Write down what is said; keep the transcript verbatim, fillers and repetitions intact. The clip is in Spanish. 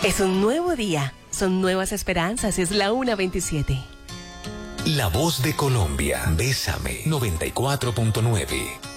Es un nuevo día, son nuevas esperanzas, es la una veintisiete. La voz de Colombia, Bésame, noventa y cuatro punto nueve.